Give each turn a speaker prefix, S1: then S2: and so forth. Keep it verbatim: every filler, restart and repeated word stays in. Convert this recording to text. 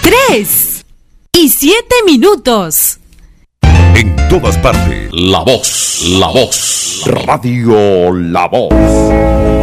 S1: tres y siete minutos.
S2: En todas partes, La Voz, La Voz, Radio La Voz.